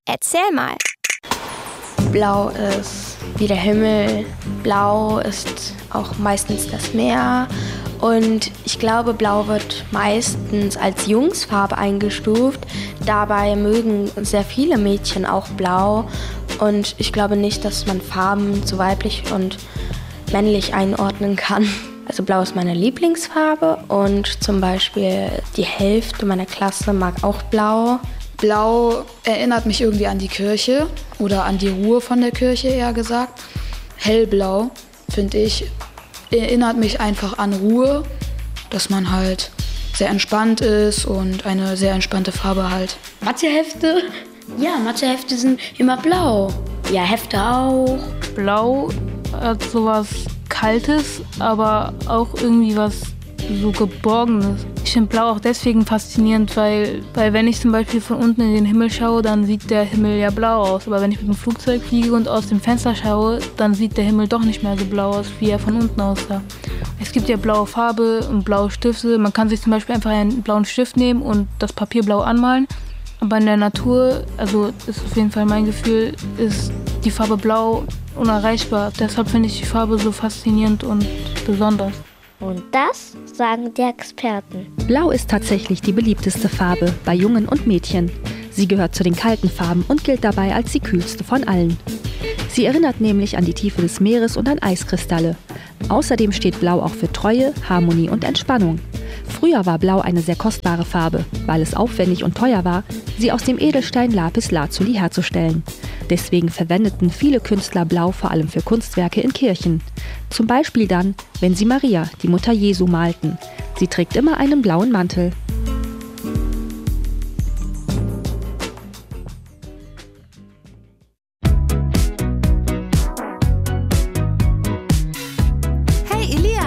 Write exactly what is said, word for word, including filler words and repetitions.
Erzähl mal. Blau ist wie der Himmel. Blau ist auch meistens das Meer. Und ich glaube, Blau wird meistens als Jungsfarbe eingestuft. Dabei mögen sehr viele Mädchen auch Blau. Und ich glaube nicht, dass man Farben so weiblich und männlich einordnen kann. Also Blau ist meine Lieblingsfarbe und zum Beispiel die Hälfte meiner Klasse mag auch Blau. Blau erinnert mich irgendwie an die Kirche oder an die Ruhe von der Kirche, eher gesagt. Hellblau, finde ich, erinnert mich einfach an Ruhe, dass man halt sehr entspannt ist und eine sehr entspannte Farbe halt. Mathehefte? Ja, Mathehefte sind immer blau. Ja, Hefte auch. Blau hat sowas Kaltes, aber auch irgendwie was so Geborgenes. Ich finde Blau auch deswegen faszinierend, weil, weil wenn ich zum Beispiel von unten in den Himmel schaue, dann sieht der Himmel ja blau aus. Aber wenn ich mit dem Flugzeug fliege und aus dem Fenster schaue, dann sieht der Himmel doch nicht mehr so blau aus, wie er von unten aussah. Es gibt ja blaue Farbe und blaue Stifte. Man kann sich zum Beispiel einfach einen blauen Stift nehmen und das Papier blau anmalen. Aber in der Natur, also ist auf jeden Fall mein Gefühl, ist die Farbe Blau unerreichbar. Deshalb finde ich die Farbe so faszinierend und besonders. Und das sagen die Experten. Blau ist tatsächlich die beliebteste Farbe bei Jungen und Mädchen. Sie gehört zu den kalten Farben und gilt dabei als die kühlste von allen. Sie erinnert nämlich an die Tiefe des Meeres und an Eiskristalle. Außerdem steht Blau auch für Treue, Harmonie und Entspannung. Früher war Blau eine sehr kostbare Farbe, weil es aufwendig und teuer war, sie aus dem Edelstein Lapis Lazuli herzustellen. Deswegen verwendeten viele Künstler Blau vor allem für Kunstwerke in Kirchen. Zum Beispiel dann, wenn sie Maria, die Mutter Jesu, malten. Sie trägt immer einen blauen Mantel.